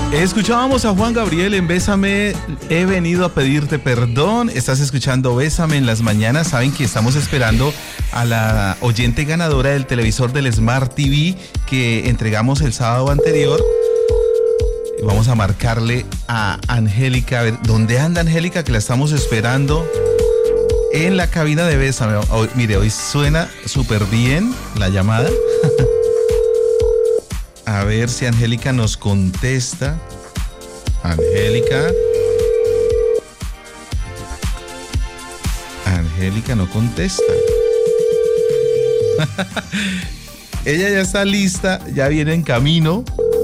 Escuchábamos a Juan Gabriel en Bésame, he venido a pedirte perdón. Estás escuchando Bésame en las mañanas. Saben que estamos esperando a la oyente ganadora del televisor del Smart TV que entregamos el sábado anterior. Vamos a marcarle a Angélica. A ver, ¿dónde anda Angélica? Que la estamos esperando en la cabina de Bésame. Hoy, mire, hoy suena súper bien la llamada. A ver si Angélica nos contesta. Angélica no contesta. Ella ya está lista, ya viene en camino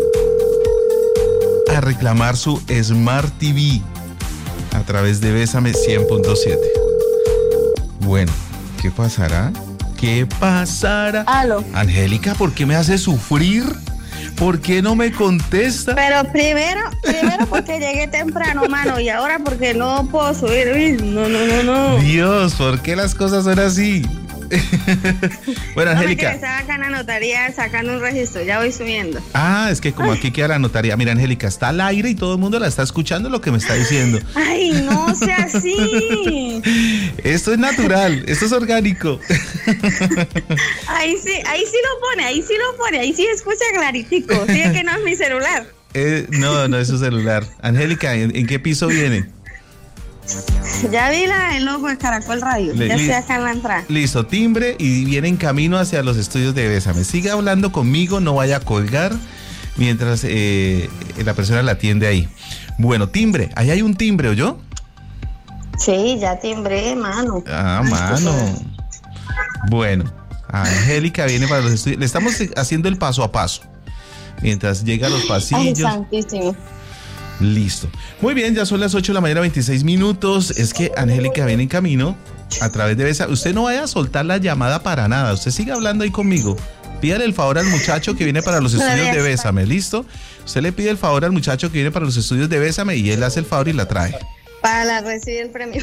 a reclamar su Smart TV a través de Bésame 100.7. Bueno, ¿qué pasará? ¿Qué pasará? Aló. Angélica, ¿por qué me hace sufrir? ¿Por qué no me contesta? Pero primero porque llegué temprano, mano, y ahora porque no puedo subir. Uy, no. Dios, ¿por qué las cosas son así? Bueno, Angélica. Estaba acá en la notaría sacando un registro, ya voy subiendo. Ah, es que como aquí queda la notaría. Mira, Angélica, está al aire y todo el mundo la está escuchando lo que me está diciendo. Ay, no sea así. Esto es natural, esto es orgánico. Ahí sí lo pone, ahí sí escucha claritico. Sí, es que no es mi celular. No es su celular. Angélica, ¿en qué piso viene? Ya vi el logo de Caracol Radio. Ya estoy acá en la entrada. Listo, timbre y viene en camino hacia los estudios de Bésame. Siga hablando conmigo, no vaya a colgar mientras la persona la atiende ahí. Bueno, timbre, ahí hay un timbre, ¿oyó? Sí, ya timbré, mano. Ah, mano. Bueno, Angélica viene para los estudios. Le estamos haciendo el paso a paso. Mientras llega a los pasillos. Ay, santísimo. Listo. Muy bien, ya son las 8 de la mañana, 26 minutos. Es que Angélica viene en camino a través de Bésame. Usted no vaya a soltar la llamada para nada. Usted sigue hablando ahí conmigo. Pídale el favor al muchacho que viene para los estudios de Bésame, ¿listo? Usted le pide el favor al muchacho que viene para los estudios de Bésame y él hace el favor y la trae. Para recibir el premio.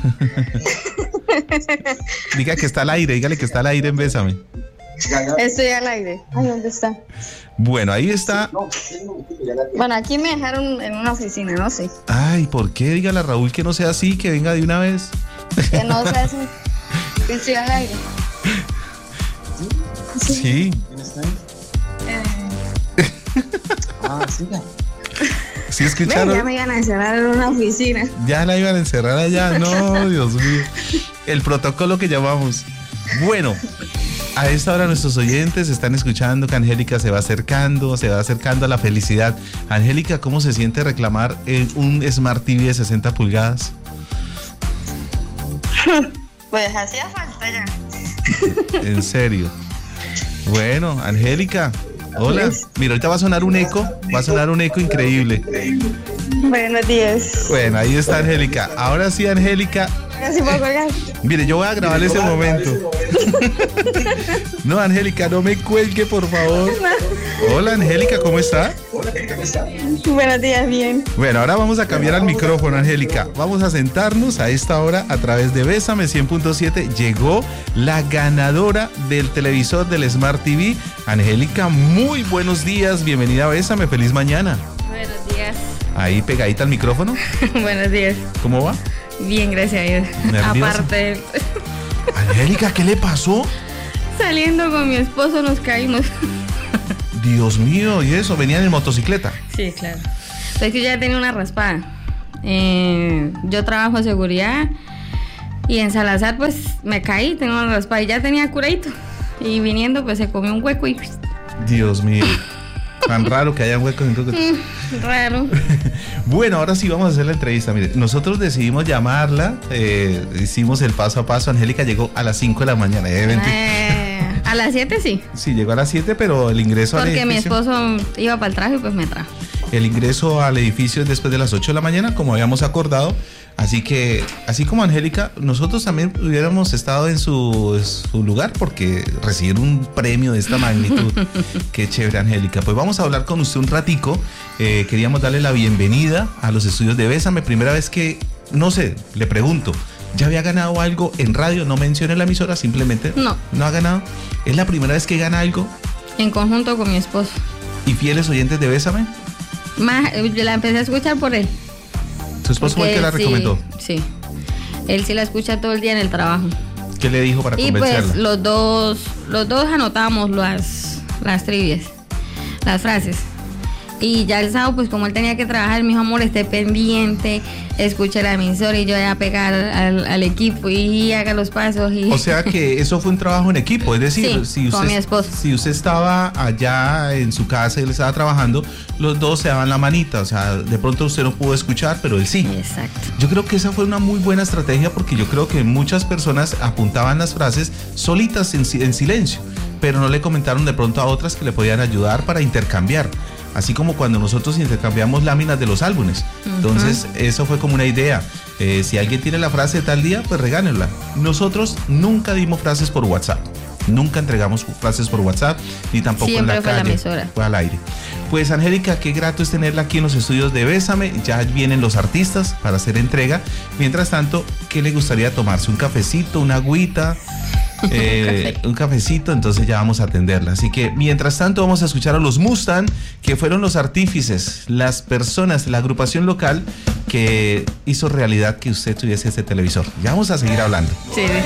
Diga que está al aire, dígale que está al aire en Bésame. Estoy al aire. Ay, ¿dónde está? Bueno, ahí está. Bueno, aquí me dejaron en una oficina, no sé. Ay, ¿por qué? Dígale a Raúl que no sea así, que venga de una vez. Que no sea así. Que estoy al aire. Sí. ¿Quién está ahí? Siga. ¿Sí escucharon? Ya me iban a encerrar en una oficina. Ya la iban a encerrar allá. No, Dios mío. El protocolo que llamamos. Bueno, a esta hora nuestros oyentes están escuchando que Angélica se va acercando a la felicidad. Angélica, ¿cómo se siente reclamar un Smart TV de 60 pulgadas? Pues hacía falta ya. En serio. Bueno, Angélica, hola. Mira, ahorita va a sonar un eco increíble. Buenos días. Bueno, ahí está Angélica. Ahora sí, Angélica. Casi puedo colgar. Mire, yo voy a grabar ese momento. No, Angélica, no me cuelgue, por favor. Hola, Angélica, ¿cómo está? Buenos días, bien. Bueno, ahora vamos a cambiar al micrófono, Angélica. Vamos a sentarnos a esta hora a través de Bésame 100.7. Llegó la ganadora del televisor del Smart TV. Angélica, muy buenos días. Bienvenida a Bésame. Feliz mañana. Buenos días. Ahí pegadita al micrófono. Buenos días. ¿Cómo va? Bien, gracias a Dios. ¿Nerviosa? Aparte, Angélica, ¿qué le pasó? saliendo con mi esposo nos caímos. Dios mío, ¿y eso? ¿Venían en motocicleta? Sí, claro. Es que yo ya tenía una raspada. Yo trabajo en seguridad y en Salazar pues me caí, tengo una raspada y ya tenía curadito. Y viniendo pues se comió un hueco y... Dios mío. Tan raro que haya huecos en tu... Raro. Bueno, ahora sí vamos a hacer la entrevista. Mire, nosotros decidimos llamarla, hicimos el paso a paso. Angélica llegó a las 5 de la mañana. A las 7 sí. Sí, llegó a las 7, pero el ingreso al edificio... Porque mi esposo iba para el trabajo y pues me trajo. El ingreso al edificio es después de las 8 de la mañana, como habíamos acordado. Así que, así como Angélica, nosotros también hubiéramos estado en su lugar porque recibir un premio de esta magnitud. Qué chévere, Angélica. Pues vamos a hablar con usted un ratico. Queríamos darle la bienvenida a los estudios de Bésame. Primera vez que, no sé, le pregunto, ¿ya había ganado algo en radio? No mencione la emisora, simplemente no ha ganado. ¿Es la primera vez que gana algo? En conjunto con mi esposo. ¿Y fieles oyentes de Bésame? Yo la empecé a escuchar por él. ¿Su esposo fue el que la recomendó? Sí. Él sí la escucha todo el día en el trabajo. ¿Qué le dijo para convencerla? Y pues los dos anotamos las trivias, las frases. Y ya el sábado, pues como él tenía que trabajar, me dijo, amor, esté pendiente, escuche la emisora y yo voy a pegar al equipo y haga los pasos. O sea que eso fue un trabajo en equipo, es decir, sí, con mi esposo. Si usted estaba allá en su casa y él estaba trabajando, los dos se daban la manita, o sea, de pronto usted no pudo escuchar, pero él sí. Exacto. Yo creo que esa fue una muy buena estrategia porque yo creo que muchas personas apuntaban las frases solitas en silencio, pero no le comentaron de pronto a otras que le podían ayudar para intercambiar. Así como cuando nosotros intercambiamos láminas de los álbumes. Entonces, eso fue como una idea. Si alguien tiene la frase de tal día, pues regánenla. Nosotros nunca dimos frases por WhatsApp. Nunca entregamos frases por WhatsApp, ni tampoco siempre en la calle. Fue la emisora. Fue al aire. Pues, Angélica, qué grato es tenerla aquí en los estudios de Bésame. Ya vienen los artistas para hacer entrega. Mientras tanto, ¿qué le gustaría tomarse? ¿Un cafecito, una agüita? Un cafecito, entonces ya vamos a atenderla. Así que mientras tanto vamos a escuchar a los Mustang, que fueron los artífices, las personas, la agrupación local que hizo realidad que usted tuviese este televisor. Ya vamos a seguir hablando. Sí.